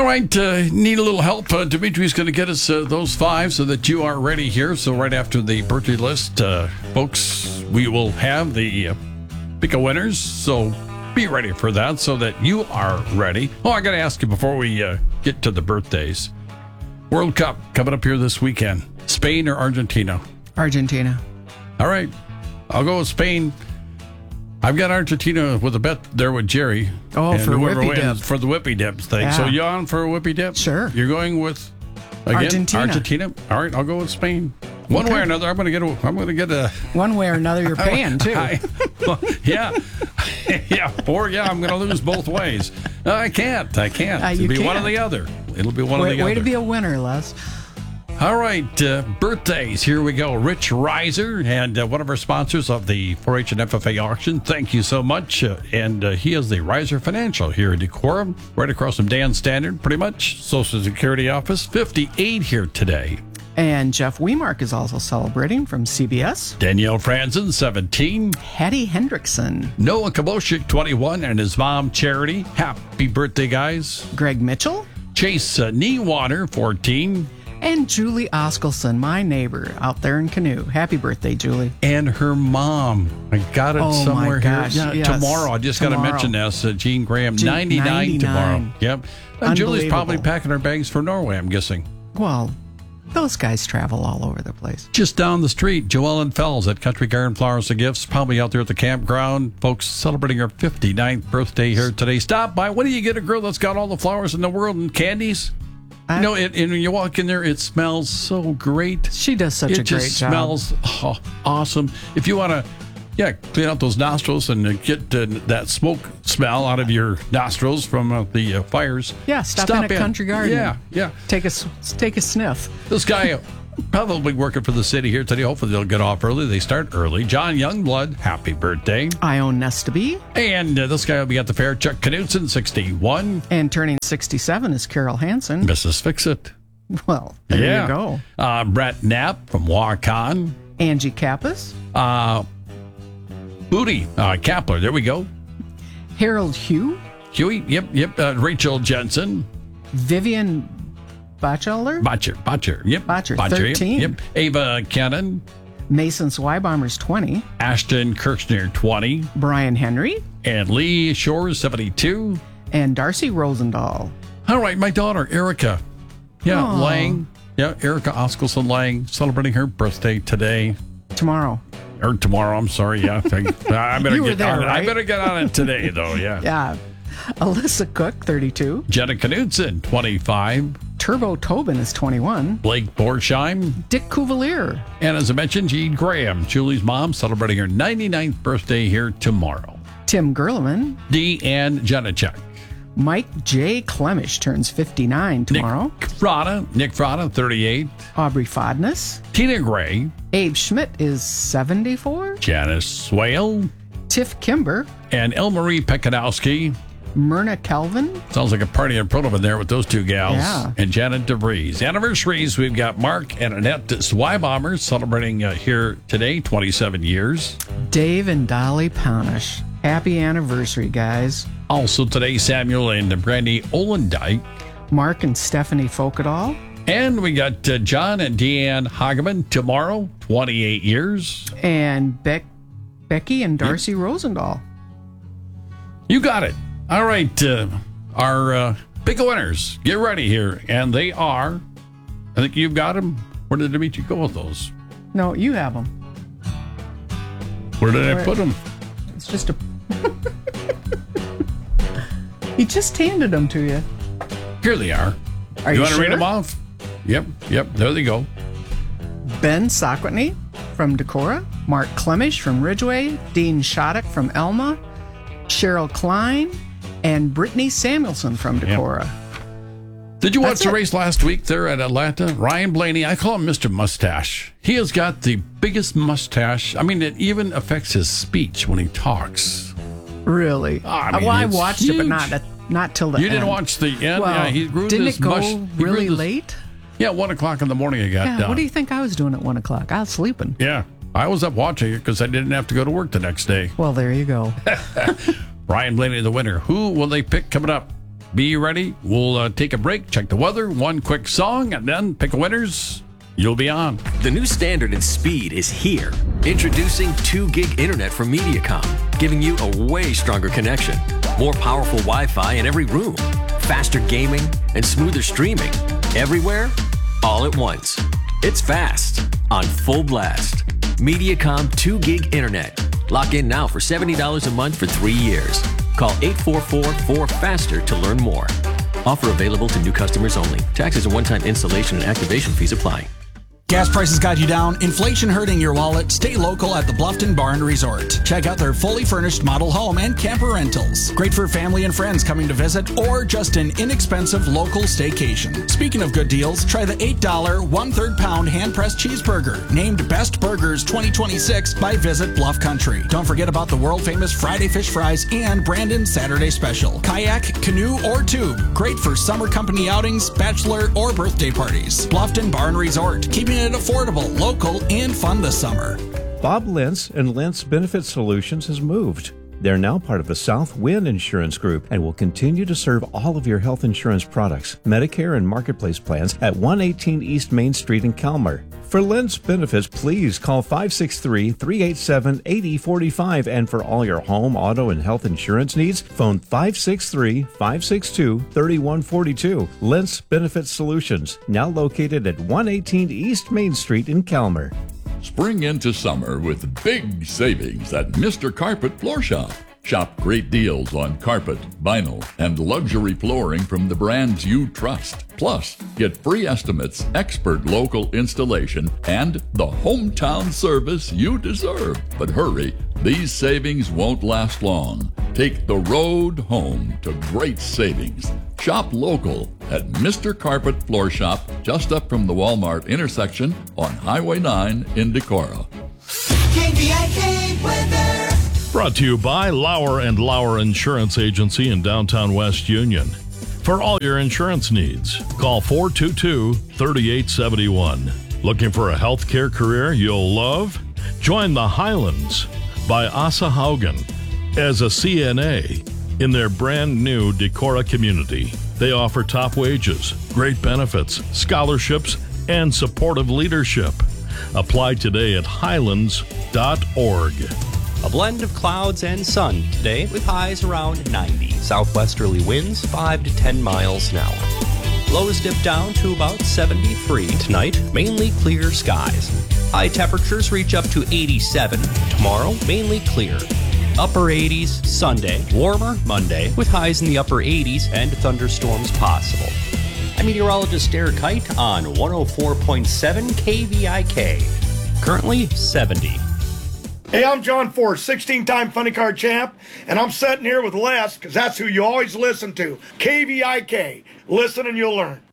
right, need a little help. Dimitri's going to get us those five so that you are ready here. So right after the birthday list, folks, we will have the pick a winners. So be ready for that so that you are ready. Oh, I got to ask you before we get to the birthdays. World Cup coming up here this weekend. Spain or Argentina? Argentina. All right, I'll go with Spain. I've got Argentina with a bet there with Jerry. Oh, and for whoever whippy wins dip. for the whippy dip thing. Yeah. So you on for a whippy dip? Sure. You're going with again Argentina. All right, I'll go with Spain. One way or another, I'm going to get a. One way or another, you're paying too. Yeah, I'm going to lose both ways. No, I can't. It'll be one or the other. It'll be one or the other. Way to be a winner, Les. All right, birthdays. Here we go. Rich Reiser, and one of our sponsors of the 4-H and FFA auction. Thank you so much. And he is the Reiser Financial here in Decorah, right across from Dan Standard, pretty much. Social Security office, 58 here today. And Jeff Wemark is also celebrating from CBS. Danielle Franzen, 17. Hattie Hendrickson. Noah Kaboshik, 21, and his mom, Charity. Happy birthday, guys. Greg Mitchell. Chase Niewater, 14. And Julie Oskelson, my neighbor out there in Canoe. Happy birthday, Julie. And her mom. I got it somewhere my gosh, here. Yeah, yes. tomorrow. I just got to mention this. Jean Graham, 99 tomorrow. Yep. And Julie's probably packing her bags for Norway, I'm guessing. Well, those guys travel all over the place. Just down the street, Joellen Fells at Country Garden Flowers and Gifts, probably out there at the campground. Folks celebrating her 59th birthday here today. Stop by. What do you get a girl that's got all the flowers in the world and candies? And when you walk in there, it smells so great. She does such a great job. It just smells awesome. If you want to, clean out those nostrils and get that smoke smell out of your nostrils from the fires. Yeah, stop in at Country Garden. Yeah. Take a sniff. This guy probably working for the city here today. Hopefully they'll get off early. They start early. John Youngblood, happy birthday. I own Nestaby. And this guy will be at the fair. Chuck Knudsen, 61. And turning 67 is Carol Hansen. Mrs. Fix-It. Well, there you go. Brett Knapp from Waukon. Angie Kappas. Booty Kapler. There we go. Harold Huey. Yep. Rachel Jensen. Vivian Botcher. Yep. Botcher. 13. Yep. Ava Cannon. Mason Swybombers, 20. Ashton Kirchner, 20. Brian Henry. And Lee Shores, 72. And Darcy Rosendahl. All right, my daughter, Erica. Yeah, Aww. Lang. Yeah, Erica Oskelson Lang, celebrating her birthday today. Tomorrow, I'm sorry. Yeah. I better get on it. Right? I better get on it today, though. Yeah. Yeah. Alyssa Cook, 32. Jenna Knudsen, 25. Turbo Tobin is 21. Blake Borsheim. Dick Cuvalier. And as I mentioned, Jean Graham, Julie's mom, celebrating her 99th birthday here tomorrow. Tim Gerleman. Deanne Janacek. Mike J. Clemish turns 59 tomorrow. Nick Frada, 38. Aubrey Fodness. Tina Gray. Abe Schmidt is 74. Janice Swale. Tiff Kimber. And Elmarie Pekanowski. Myrna Kelvin. Sounds like a party in Pronoman there with those two gals. Yeah. And Janet DeVries. Anniversaries, we've got Mark and Annette Swybombers celebrating here today, 27 years. Dave and Dolly Panish. Happy anniversary, guys. Also today, Samuel and Brandy Olendike. Mark and Stephanie Folkedahl. And we got John and Deanne Hageman tomorrow, 28 years. And Becky and Darcy Rosendahl. You got it. All right, our big winners, get ready here. And they are, I think you've got them. Where did Dimitri go with those? No, you have them. Where did I put them? It's just a... He just handed them to you. Here they are. You want to read them off? Yep, there they go. Ben Soquitney from Decorah. Mark Clemish from Ridgeway. Dean Shoddock from Elma. Cheryl Klein. And Brittany Samuelson from Decorah. Yep. Did you watch the race last week there at Atlanta? Ryan Blaney, I call him Mr. Mustache. He has got the biggest mustache. I mean, it even affects his speech when he talks. Really? I watched huge. it, but not till the end. You didn't watch the end? Well, yeah, he grew didn't this it go really late? Yeah, 1 o'clock in the morning it got done. What do you think I was doing at 1 o'clock? I was sleeping. Yeah, I was up watching it because I didn't have to go to work the next day. Well, there you go. Ryan Blaney, the winner. Who will they pick coming up? be ready. We'll take a break, check the weather, one quick song, and then pick winners. You'll be on. The new standard in speed is here. Introducing 2 gig internet from Mediacom, giving you a way stronger connection. More powerful Wi-Fi in every room. Faster gaming and smoother streaming. Everywhere, all at once. It's fast, on full blast. Mediacom 2 gig internet. Lock in now for $70 a month for 3 years. Call 844-4FASTER to learn more. Offer available to new customers only. Taxes and one-time installation and activation fees apply. Gas prices got you down, inflation hurting your wallet. Stay local at the Bluffton Bar and Resort. Check out their fully furnished model home and camper rentals. Great for family and friends coming to visit or just an inexpensive local staycation. Speaking of good deals, try the $8 1/3 pound hand-pressed cheeseburger, named Best Burgers 2026 by Visit Bluff Country. Don't forget about the world-famous Friday fish fries and Brandon's Saturday special. Kayak, canoe, or tube. Great for summer company outings, bachelor, or birthday parties. Bluffton Bar and Resort. Keeping it affordable, local, and fun this summer. Bob Lentz and Lentz Benefit Solutions has moved. They're now part of the Southwind Insurance Group and will continue to serve all of your health insurance products, Medicare and Marketplace plans at 118 East Main Street in Calmer. For Lentz Benefits, please call 563-387-8045. And for all your home, auto, and health insurance needs, phone 563-562-3142. Lentz Benefit Solutions, now located at 118 East Main Street in Calmer. Spring into summer with big savings at Mr. Carpet Floor Shop. Shop great deals on carpet, vinyl, and luxury flooring from the brands you trust. Plus, get free estimates, expert local installation, and the hometown service you deserve. But hurry, these savings won't last long. Take the road home to great savings. Shop local at Mr. Carpet Floor Shop, just up from the Walmart intersection on Highway 9 in Decorah. KVIK weather. Brought to you by Lauer & Lauer Insurance Agency in downtown West Union. For all your insurance needs, call 422-3871. Looking for a healthcare career you'll love? Join the Highlands by Asa Haugen as a CNA in their brand new Decorah community. They offer top wages, great benefits, scholarships, and supportive leadership. Apply today at highlands.org. A blend of clouds and sun today with highs around 90. Southwesterly winds 5 to 10 miles an hour. Lows dip down to about 73. Tonight, mainly clear skies. High temperatures reach up to 87. Tomorrow, mainly clear. Upper 80s Sunday, warmer Monday with highs in the upper 80s and thunderstorms possible. I'm meteorologist Derek Height on 104.7 KVIK. Currently 70. Hey, I'm John Force, 16-time Funny Card champ, and I'm sitting here with Les, because that's who you always listen to. KVIK. Listen and you'll learn.